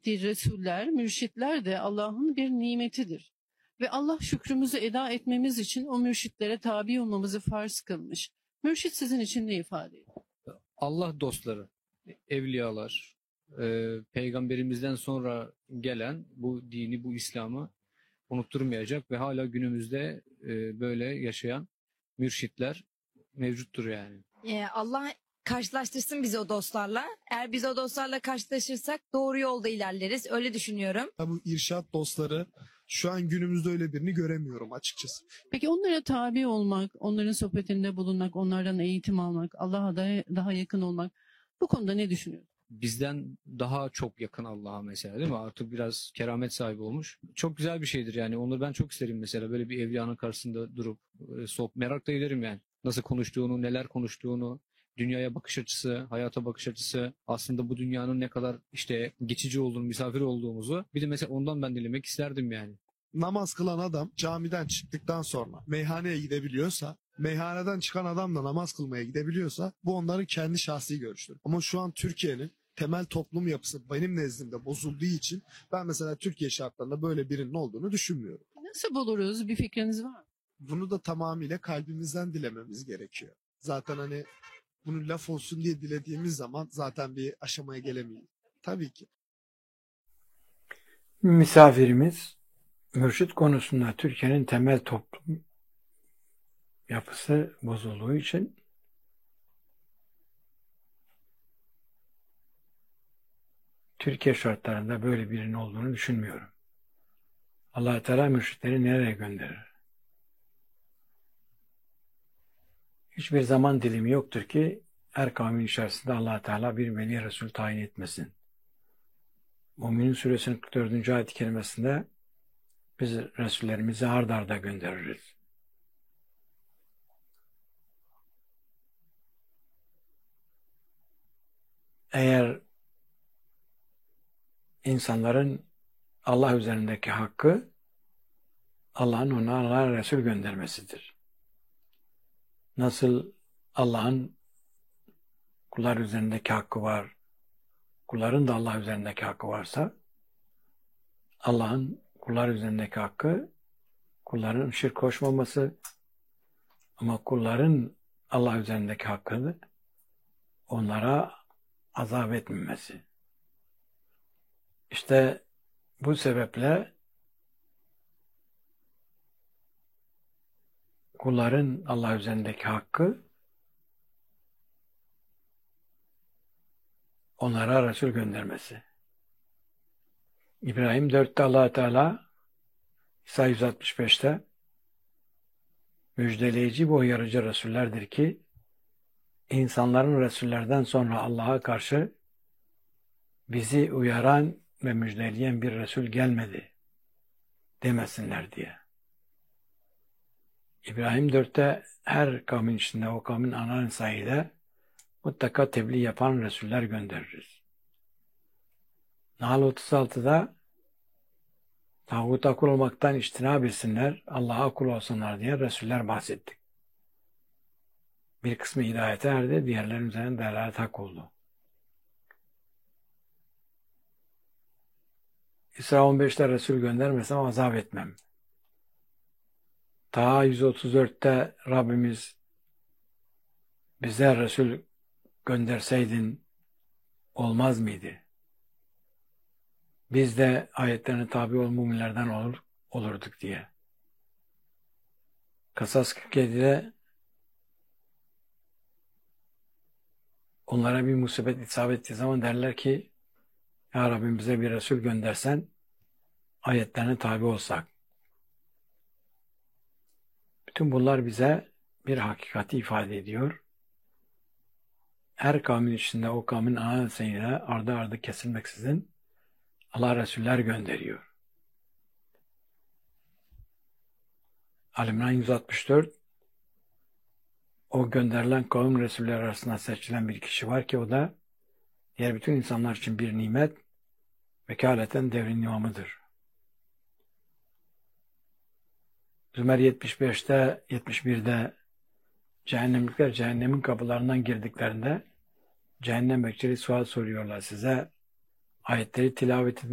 ettiği Resuller, mürşitler de Allah'ın bir nimetidir. Ve Allah şükrümüzü eda etmemiz için o mürşitlere tabi olmamızı farz kılmış. Mürşit sizin için ne ifade ediyor? Allah dostları, evliyalar, peygamberimizden sonra gelen bu dini, bu İslam'ı unutturmayacak ve hala günümüzde böyle yaşayan mürşitler mevcuttur yani. Allah karşılaştırsın bizi o dostlarla. Eğer biz o dostlarla karşılaşırsak doğru yolda ilerleriz. Öyle düşünüyorum. Bu irşat dostları şu an günümüzde öyle birini göremiyorum açıkçası. Peki onlara tabi olmak, onların sohbetinde bulunmak, onlardan eğitim almak, Allah'a daha yakın olmak, bu konuda ne düşünüyorsun? Bizden daha çok yakın Allah'a mesela, değil mi? Artık biraz keramet sahibi olmuş. Çok güzel bir şeydir yani. Onları ben çok isterim mesela. Böyle bir evliyanın karşısında durup merak da ederim yani. Nasıl konuştuğunu, neler konuştuğunu, dünyaya bakış açısı, hayata bakış açısı, aslında bu dünyanın ne kadar işte geçici olduğunu, misafir olduğumuzu bir de mesela ondan ben dinlemek isterdim yani. Namaz kılan adam camiden çıktıktan sonra meyhaneye gidebiliyorsa, meyhaneden çıkan adam da namaz kılmaya gidebiliyorsa bu onların kendi şahsi görüşleri. Ama şu an Türkiye'nin temel toplum yapısı benim nezdimde bozulduğu için ben mesela Türkiye şartlarında böyle birinin olduğunu düşünmüyorum. Nasıl buluruz? Bir fikriniz var mı? Bunu da tamamıyla kalbimizden dilememiz gerekiyor. Zaten hani bunu laf olsun diye dilediğimiz zaman zaten bir aşamaya gelemeyiz. Tabii ki. Misafirimiz mürşit konusunda Türkiye'nin temel toplum yapısı bozulduğu için Türkiye şartlarında böyle birinin olduğunu düşünmüyorum. Allah Teala mürşitleri nereye gönderir? Hiçbir zaman dilimi yoktur ki her kavmin içerisinde Allah Teala bir veli Resul tayin etmesin. Mü'minin suresinin 44. ayet-i kerimesinde biz Resullerimizi ard arda göndeririz. Eğer insanların Allah üzerindeki hakkı Allah'ın ona Resul göndermesidir. Nasıl Allah'ın kullar üzerindeki hakkı var, kulların da Allah üzerindeki hakkı varsa, Allah'ın kullar üzerindeki hakkı, kulların şirk koşmaması, ama kulların Allah üzerindeki hakkını onlara azap etmemesi. İşte bu sebeple kulların Allah üzerindeki hakkı onlara Resul göndermesi. İbrahim 4'te Allah Teala, İsa 165'te müjdeleyici ve uyarıcı Resullerdir ki insanların Resullerden sonra Allah'a karşı bizi uyaran ve müjdeleyen bir Resul gelmedi demesinler diye. İbrahim 4'te her kavmin içinde o kavmin ana ensayide mutlaka tebliğ yapan Resuller göndeririz. Nahl 36'da tağuta kul olmaktan içtinab etsinler, Allah'a kul olsunlar diye Resuller bahsettik. Bir kısmı hidayete erdi, diğerlerinin üzerine delalet hak oldu. İsra 15'te Resul göndermesem azap etmem. Ta 134'te Rabbimiz bize Resul gönderseydin olmaz mıydı? Biz de ayetlerine tabi ol müminlerden olurduk diye. Kasas 47'de onlara bir musibet isabet ettiği zaman derler ki ya Rabbim bize bir Resul göndersen ayetlerine tabi olsak. Bütün bunlar bize bir hakikati ifade ediyor. Her kavmin içinde o kavmin ana nesliyle ardı ardı kesilmeksizin Allah Resuller gönderiyor. Ali-İmran 164 o gönderilen kavim Resuller arasında seçilen bir kişi var ki o da diğer bütün insanlar için bir nimet, vekaleten devrin imamıdır. Zümer 75'te 71'de cehennemlikler cehennemin kapılarından girdiklerinde cehennem bekçileri sual soruyorlar size ayetleri tilavet